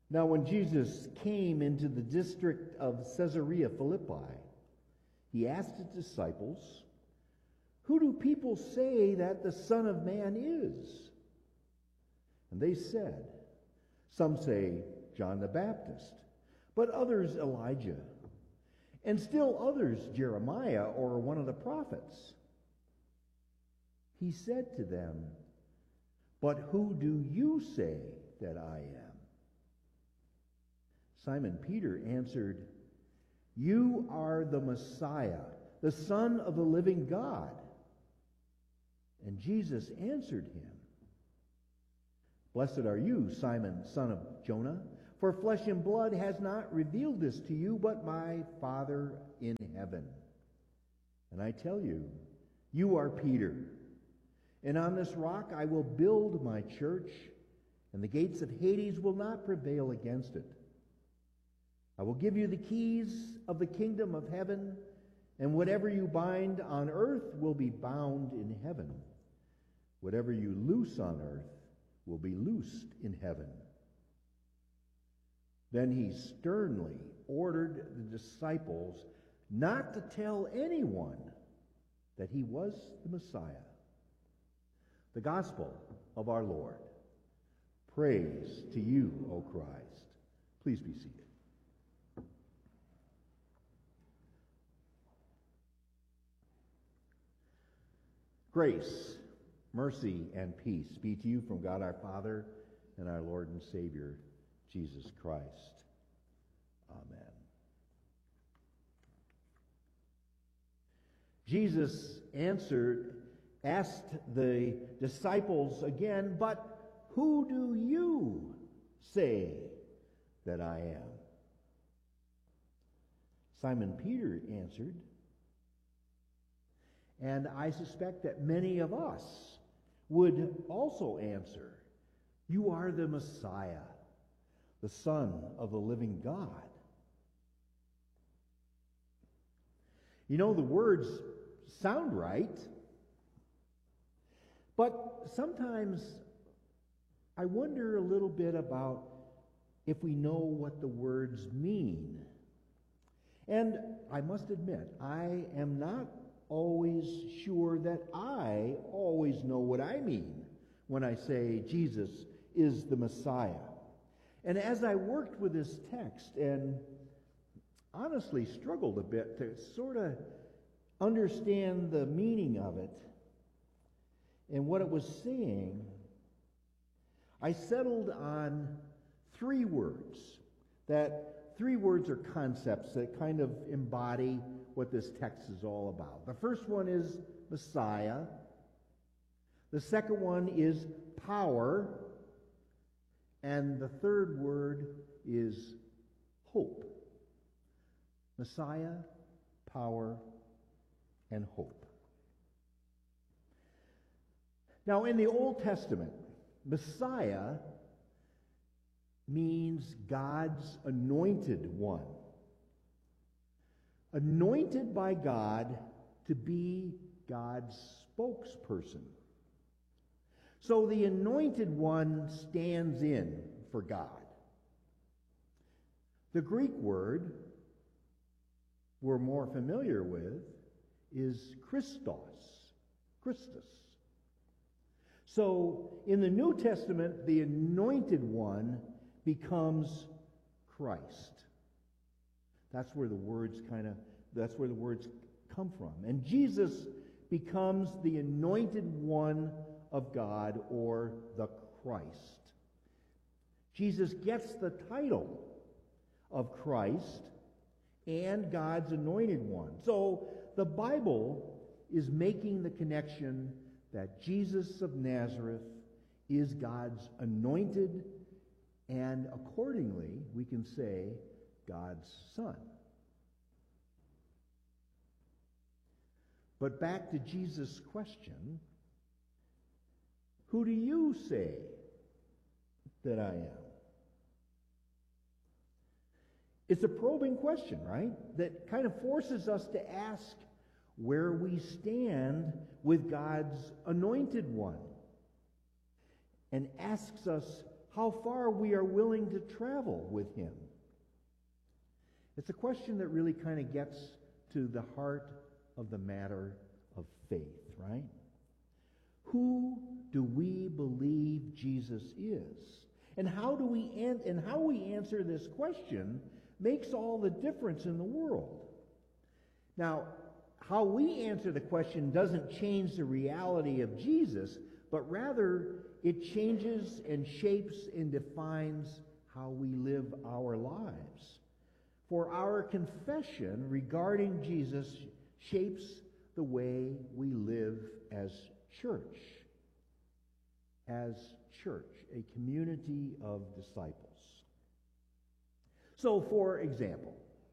Now, when Jesus came into the district of Caesarea Philippi, he asked his disciples, "Who do people say that the Son of Man is?" And they said, "Some say John the Baptist, but others Elijah, and still others Jeremiah or one of the prophets." He said to them, "But who do you say that I am?" Simon Peter answered, "You are the Messiah, the Son of the living God." And Jesus answered him, "Blessed are you, Simon, son of Jonah, for flesh and blood has not revealed this to you, but my Father in heaven. And I tell you, you are Peter, and on this rock I will build my church, and the gates of Hades will not prevail against it. I will give you the keys of the kingdom of heaven, and whatever you bind on earth will be bound in heaven. Whatever you loose on earth will be loosed in heaven." Then he sternly ordered the disciples not to tell anyone that he was the Messiah. The gospel of our Lord. Praise to you, O Christ. Please be seated. Grace, mercy, and peace be to you from God our Father and our Lord and Savior, Jesus Christ. Amen. Jesus asked the disciples again, "But who do you say that I am?" Simon Peter answered, and I suspect that many of us would also answer, "You are the Messiah, the Son of the living God." You know, the words sound right, but sometimes I wonder a little bit about if we know what the words mean. And I must admit, I am not always sure that I always know what I mean when I say Jesus is the Messiah. And as I worked with this text and honestly struggled a bit to sort of understand the meaning of it and what it was saying, I settled on three words. That three words are concepts that kind of embody what this text is all about. The first one is Messiah. The second one is power. And the third word is hope. Messiah, power, and hope. Now, in the Old Testament, Messiah means God's anointed one. Anointed by God to be God's spokesperson. So the anointed one stands in for God. The Greek word we're more familiar with is Christos, Christus. So in the New Testament, the anointed one becomes Christ. That's where the words come from. And Jesus becomes the anointed one of God, or the Christ. Jesus gets the title of Christ and God's anointed one. So the Bible is making the connection that Jesus of Nazareth is God's anointed, and accordingly, we can say God's Son. But back to Jesus' question, who do you say that I am? It's a probing question, right? That kind of forces us to ask where we stand with God's anointed one. And asks us how far we are willing to travel with him. It's a question that really kind of gets to the heart of the matter of faith, right? Who do we believe Jesus is? And how we answer this question makes all the difference in the world. Now, how we answer the question doesn't change the reality of Jesus, but rather it changes and shapes and defines how we live our lives. For our confession regarding Jesus shapes the way we live as church, a community of disciples. So, for example,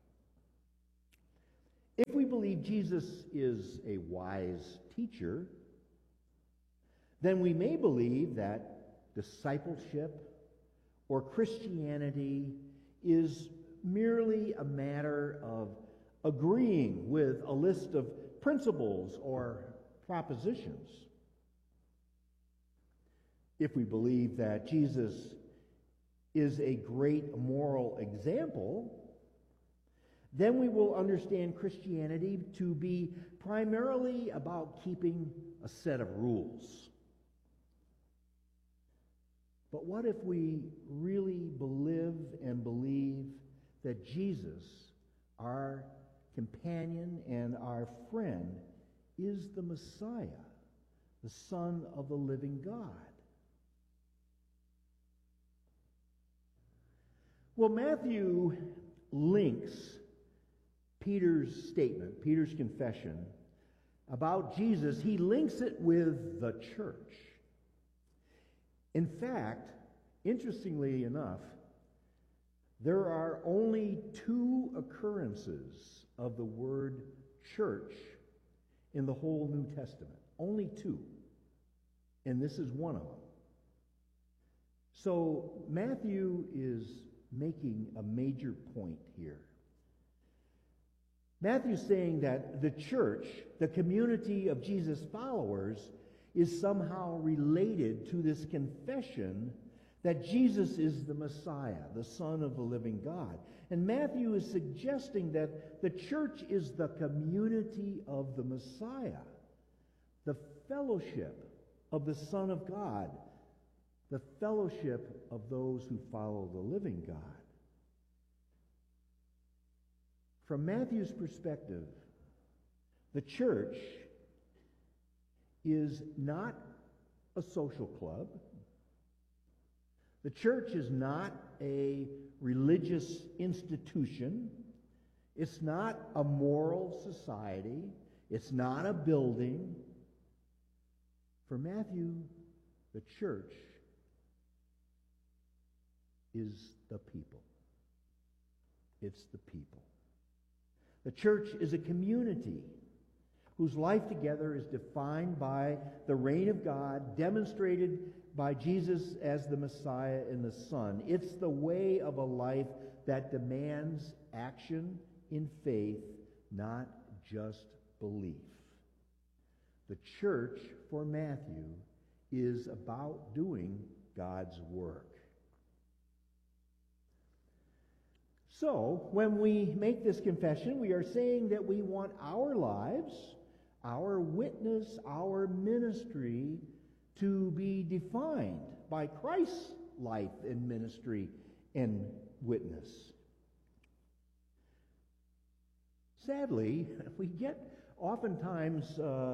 if we believe Jesus is a wise teacher, then we may believe that discipleship or Christianity is merely a matter of agreeing with a list of principles or propositions. If we believe that Jesus is a great moral example, then we will understand Christianity to be primarily about keeping a set of rules. But what if we really live and believe that Jesus, our companion and our friend, is the Messiah, the Son of the living God? Well, Matthew links Peter's statement, Peter's confession about Jesus, he links it with the church. In fact, interestingly enough, there are only 2 occurrences of the word church in the whole New Testament. Only 2. And this is one of them. So Matthew is making a major point here. Matthew's saying that the church, the community of Jesus' followers, is somehow related to this confession that Jesus is the Messiah, the Son of the living God. And Matthew is suggesting that the church is the community of the Messiah, the fellowship of the Son of God, the fellowship of those who follow the living God. From Matthew's perspective, the church is not a social club. The church is not a religious institution. It's not a moral society. It's not a building. For Matthew, the church is the people. It's the people. The church is a community whose life together is defined by the reign of God, demonstrated by Jesus as the Messiah and the Son. It's the way of a life that demands action in faith, not just belief. The church, for Matthew, is about doing God's work. So, when we make this confession, we are saying that we want our lives, our witness, our ministry to be defined by Christ's life and ministry and witness. Sadly, we get oftentimes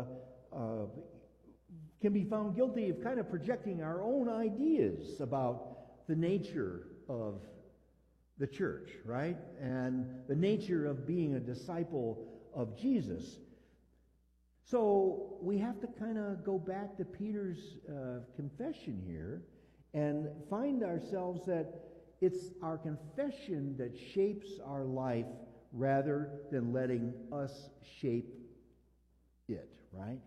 can be found guilty of kind of projecting our own ideas about the nature of the church, right? And the nature of being a disciple of Jesus. So we have to kind of go back to Peter's confession here and find ourselves that it's our confession that shapes our life rather than letting us shape it, right?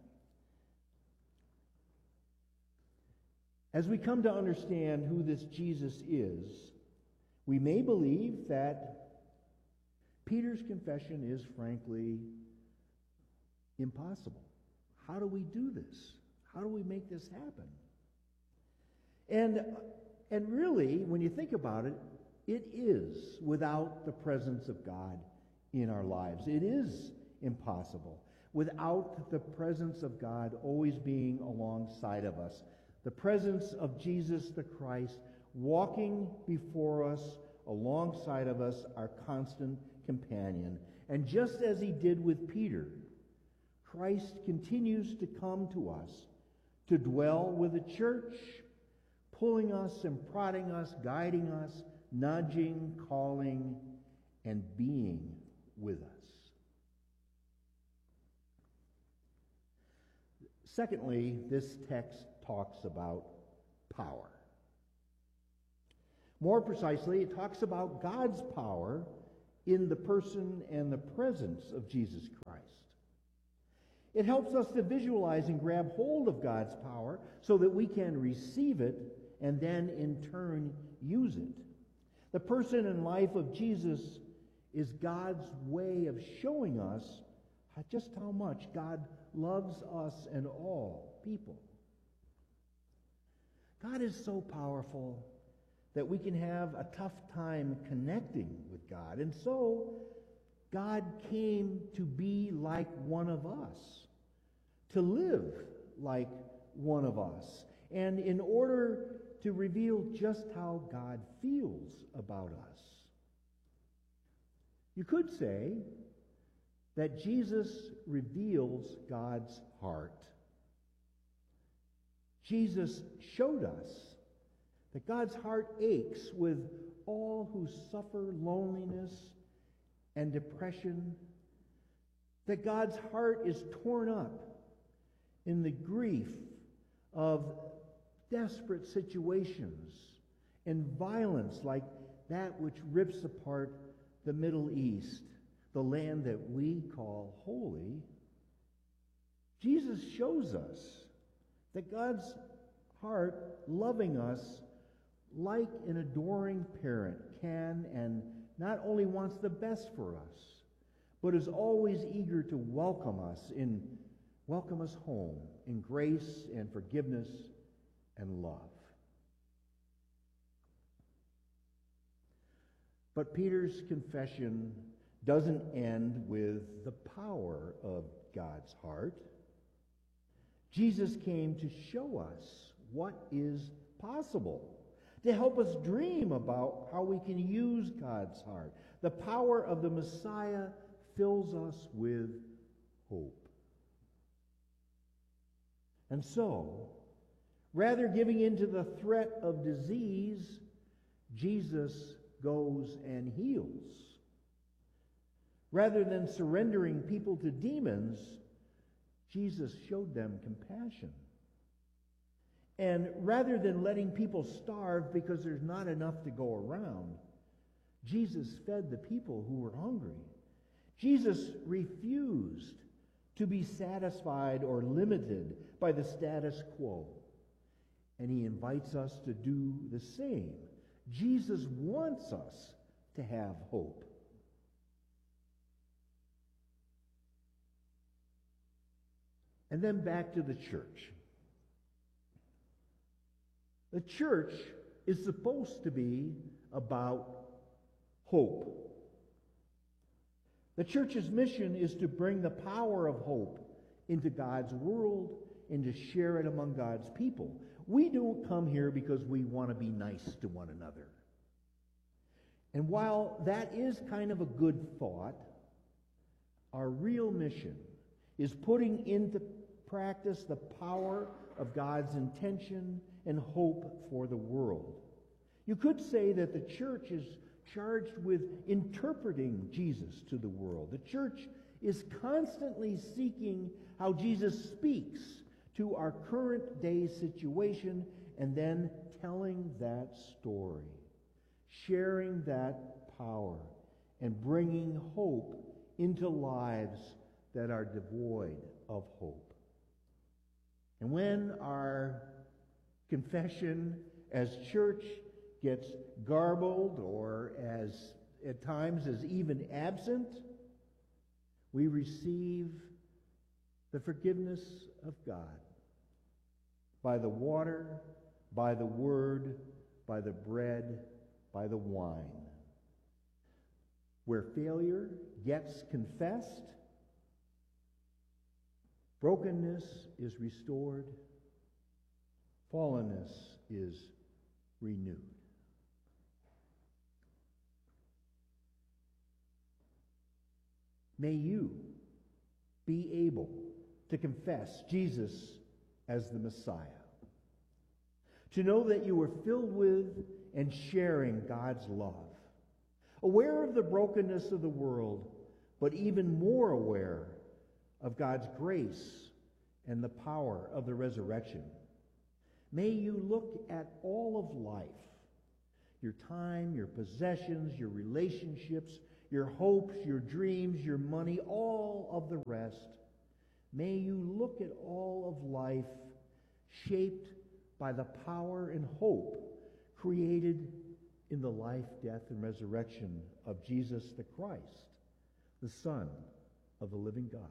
As we come to understand who this Jesus is, we may believe that Peter's confession is frankly impossible. How do we do this? How do we make this happen? And really, when you think about it, it is without the presence of God in our lives. It is impossible. Without the presence of God always being alongside of us. The presence of Jesus the Christ walking before us, alongside of us, our constant companion. And just as he did with Peter, Christ continues to come to us, to dwell with the church, pulling us and prodding us, guiding us, nudging, calling, and being with us. Secondly, this text talks about power. More precisely, it talks about God's power in the person and the presence of Jesus Christ. It helps us to visualize and grab hold of God's power so that we can receive it and then in turn use it. The person and life of Jesus is God's way of showing us just how much God loves us and all people. God is so powerful that we can have a tough time connecting with God. And so, God came to be like one of us, to live like one of us, and in order to reveal just how God feels about us. You could say that Jesus reveals God's heart. Jesus showed us that God's heart aches with all who suffer loneliness and depression, that God's heart is torn up in the grief of desperate situations and violence like that which rips apart the Middle East, the land that we call holy. Jesus shows us that God's heart, loving us like an adoring parent, can and not only wants the best for us, but is always eager to welcome us home in grace and forgiveness and love. But Peter's confession doesn't end with the power of God's heart. Jesus came to show us what is possible, to help us dream about how we can use God's heart. The power of the Messiah fills us with hope. And so, rather giving in to the threat of disease, Jesus goes and heals. Rather than surrendering people to demons, Jesus showed them compassion. And rather than letting people starve because there's not enough to go around, Jesus fed the people who were hungry. Jesus refused to be satisfied or limited by the status quo. And he invites us to do the same. Jesus wants us to have hope. And then back to the church. The church is supposed to be about hope. The church's mission is to bring the power of hope into God's world and to share it among God's people. We don't come here because we want to be nice to one another. And while that is kind of a good thought, our real mission is putting into practice the power of God's intention and hope for the world. You could say that the church is charged with interpreting Jesus to the world. The church is constantly seeking how Jesus speaks to our current day situation and then telling that story, sharing that power, and bringing hope into lives that are devoid of hope. And when our confession as church gets garbled or as at times is even absent, we receive the forgiveness of God by the water, by the word, by the bread, by the wine. Where failure gets confessed, brokenness is restored, fallenness is renewed. May you be able to confess Jesus as the Messiah, to know that you are filled with and sharing God's love, aware of the brokenness of the world, but even more aware of God's grace and the power of the resurrection. May you look at all of life, your time, your possessions, your relationships, your hopes, your dreams, your money, all of the rest. May you look at all of life shaped by the power and hope created in the life, death, and resurrection of Jesus the Christ, the Son of the living God.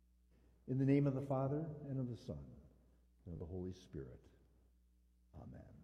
In the name of the Father, and of the Son, and of the Holy Spirit. Amen.